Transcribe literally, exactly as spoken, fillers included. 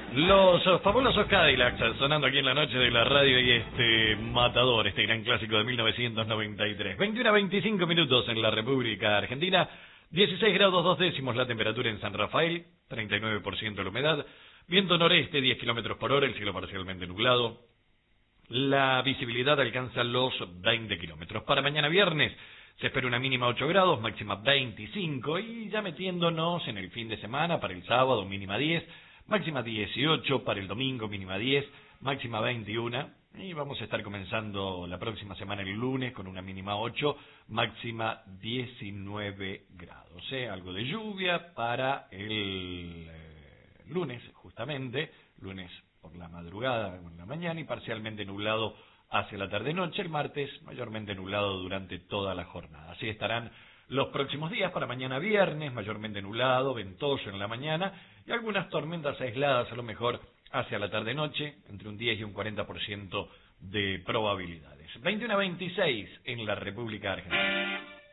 Los fabulosos Cadillacs sonando aquí en la noche de la radio y este Matador, este gran clásico de mil novecientos noventa y tres. veintiuno a veinticinco minutos en la República Argentina, dieciséis grados dos décimos la temperatura en San Rafael, treinta y nueve por ciento la humedad, viento noreste diez kilómetros por hora, el cielo parcialmente nublado, la visibilidad alcanza los veinte kilómetros. Para mañana viernes se espera una mínima ocho grados, máxima veinticinco y ya metiéndonos en el fin de semana, para el sábado mínima diez, máxima dieciocho, para el domingo mínima diez, máxima veintiuno, y vamos a estar comenzando la próxima semana el lunes con una mínima ocho, máxima diecinueve grados. ¿eh? Algo de lluvia para el eh, lunes, justamente, lunes por la madrugada o en la mañana, y parcialmente nublado hacia la tarde-noche. El martes mayormente nublado durante toda la jornada. Así estarán los próximos días. Para mañana viernes, mayormente nublado, ventoso en la mañana y algunas tormentas aisladas a lo mejor hacia la tarde-noche, entre un diez y un cuarenta por ciento de probabilidades. veintiuno a veintiséis en la República Argentina.